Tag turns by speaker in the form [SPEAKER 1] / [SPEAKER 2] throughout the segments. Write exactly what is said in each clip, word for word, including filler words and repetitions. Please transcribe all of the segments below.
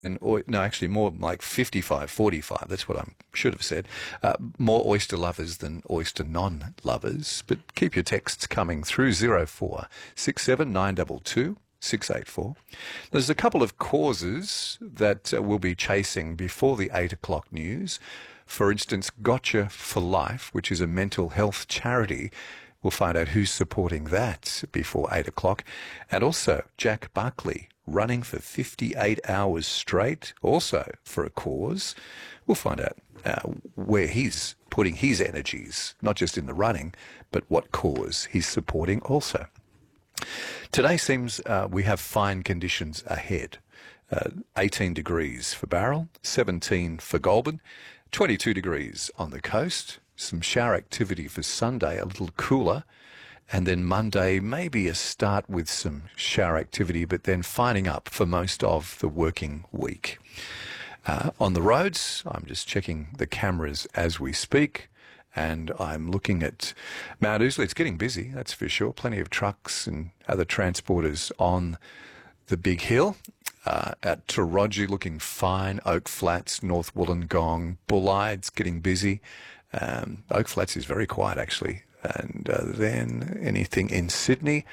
[SPEAKER 1] And or, no, actually more like fifty-five, forty-five. That's what I should have said. Uh, more oyster lovers than oyster non-lovers. But keep your texts coming through zero four six seven nine two two six eight four. There's a couple of causes that uh, we'll be chasing before the eight o'clock news. For instance, Gotcha for Life, which is a mental health charity. We'll find out who's supporting that before eight o'clock. And also Jack Buckley, running for fifty-eight hours straight, also for a cause. We'll find out uh, where he's putting his energies, not just in the running, but what cause he's supporting also. Today seems uh, we have fine conditions ahead. Uh, eighteen degrees for Barrel, seventeen for Goulburn, twenty-two degrees on the coast. Some shower activity for Sunday, a little cooler. And then Monday, maybe a start with some shower activity, but then fining up for most of the working week. Uh, on the roads, I'm just checking the cameras as we speak, and I'm looking at Mount Ousley. It's getting busy, that's for sure. Plenty of trucks and other transporters on the big hill. Uh, at Taronji, looking fine. Oak Flats, North Wollongong, Bullides getting busy. Um, Oak Flats is very quiet, actually. And uh, then anything in Sydney.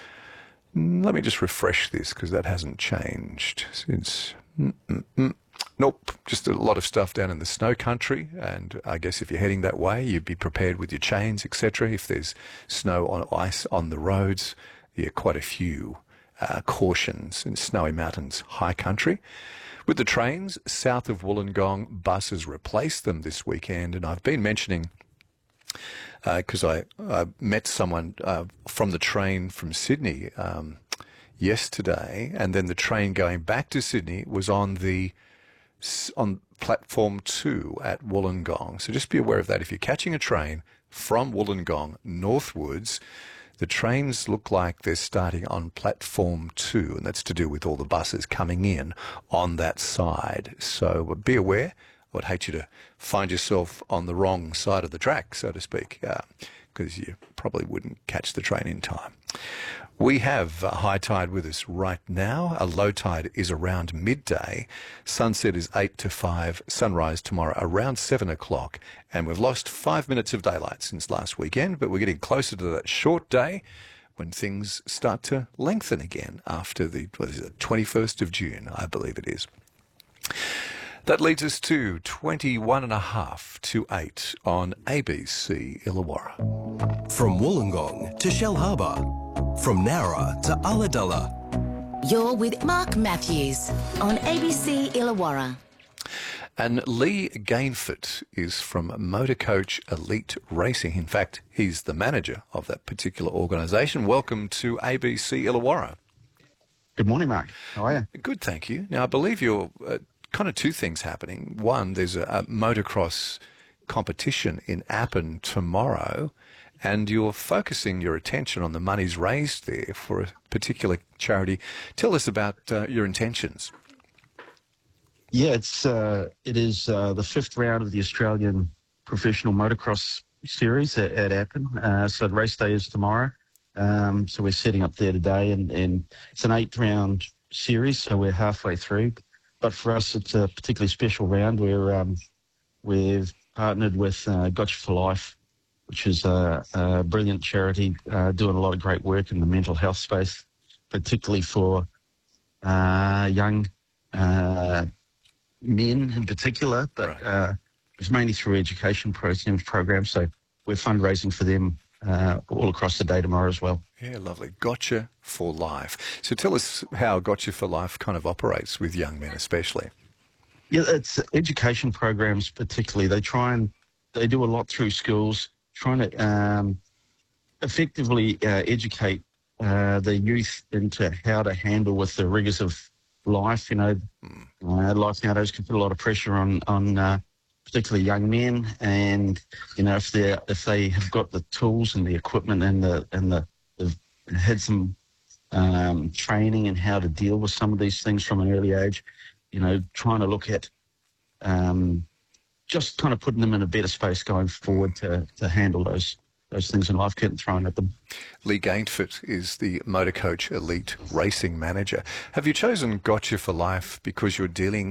[SPEAKER 1] Let me just refresh this because that hasn't changed since. Mm-mm-mm. Nope, just a lot of stuff down in the snow country. And I guess if you're heading that way, you'd be prepared with your chains, et cetera. If there's snow on ice on the roads, yeah, quite a few uh, cautions in Snowy Mountains high country. With the trains, south of Wollongong, buses replaced them this weekend. And I've been mentioning, because uh, I, I met someone uh, from the train from Sydney um, yesterday, and then the train going back to Sydney was on the on platform two at Wollongong. So just be aware of that. If you're catching a train from Wollongong northwards, the trains look like they're starting on platform two, and that's to do with all the buses coming in on that side. So be aware. I would hate you to find yourself on the wrong side of the track, so to speak, because uh, you probably wouldn't catch the train in time. We have a high tide with us right now. A low tide is around midday. Sunset is eight to five. Sunrise tomorrow around seven o'clock. And we've lost five minutes of daylight since last weekend, but we're getting closer to that short day when things start to lengthen again after the, what is it, twenty-first of June, I believe it is. That leads us to twenty-one and a half to eight on A B C Illawarra.
[SPEAKER 2] From Wollongong to Shellharbour, from Nowra to Ulladulla.
[SPEAKER 3] You're with Mark Matthews on A B C Illawarra.
[SPEAKER 1] And Lee Gainford is from Motor Coach Elite Racing. In fact, he's the manager of that particular organisation. Welcome to A B C Illawarra.
[SPEAKER 4] Good morning, Mark. How are you?
[SPEAKER 1] Good, thank you. Now, I believe you're uh, kind of two things happening. One, there's a, a motocross competition in Appin tomorrow, and you're focusing your attention on the monies raised there for a particular charity. Tell us about uh, your intentions.
[SPEAKER 4] Yeah, it's uh, it is uh, the fifth round of the Australian Professional Motocross Series at, at Appin. Uh, so the race day is tomorrow. Um, so we're setting up there today, and, and it's an eight-round series, so we're halfway through. But for us, it's a particularly special round where um, we've partnered with uh, Gotcha for Life, which is a, a brilliant charity uh, doing a lot of great work in the mental health space, particularly for uh, young uh, men in particular, but
[SPEAKER 1] right.
[SPEAKER 4] uh, it's mainly through education programs, programs. So we're fundraising for them uh, all across the day tomorrow as well.
[SPEAKER 1] Yeah, lovely. Gotcha for Life. So tell us how Gotcha for Life kind of operates with young men especially.
[SPEAKER 4] Yeah, it's education programs particularly. They try and, they do a lot through schools, trying to um, effectively uh, educate uh, the youth into how to handle with the rigours of life. You know, mm. uh, life nowadays can put a lot of pressure on, on uh, particularly young men, and you know, if they if they have got the tools and the equipment and the and the they've had some um, training in how to deal with some of these things from an early age, you know, trying to look at um, just kind of putting them in a better space going forward to to handle those those things in life getting thrown at them.
[SPEAKER 1] Lee Gaintford is the Motor Coach Elite Racing Manager. Have you chosen Gotcha for Life because you're dealing